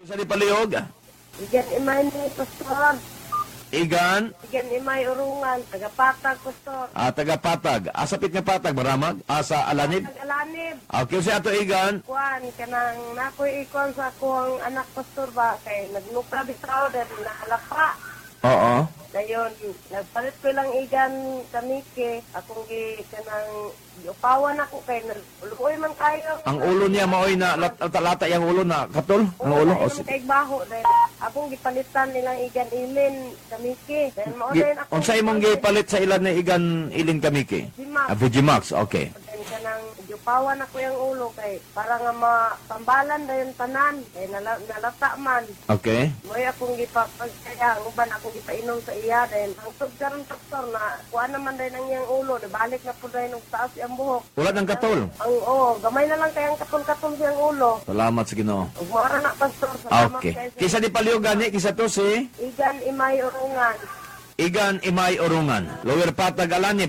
Isa di palihog. Igan imay ni Pastor. Igan, Igan imay urungan. Tagapatag, Pastor. taga-patag. Asapit nga patag, maramag. Asa alanib. Tagalanib. Okay, si ato Igan. Kuan, kanang nakoy ikon sa akong anak, Pastor ba? Kay naglupa bitaw dahil nakalapa. Oo. Dayon, nagpalit ko lang igan kamike. Akong kanang upawan ako kay naguluoy man kayo. Ang ulo niya maoy na lata yung ulo na katol. Ang ulo. O, Ayun kay baho dahil akong gipalitan nilang igan ilin kamike. Dahil maulayin ako. Unsay mong gipalit sa ilan na Igan ilin kamiki? Dimax. Vigimax, okay. Dahil kanang upawan ako yung ulo kay para nga matambalan dayon tanan. Kay nalata man. Okay. Moy akong gipagkaya, uban akong gipainom sa iya dahil ang karon doktor na kuha naman dahil ang iyang ulo, balik na po dahil ng taas ang buhok. Wala ng katol. Gamay na lang kayang katol-katol siyang ulo. Salamat sa Ginoo. Mara na, Pastor. Salamat Okay. kayo sa Kisa di palihog gani, kisa to si Igan Imay Urungan. Igan Imay Urungan. Lower Patag Alanib.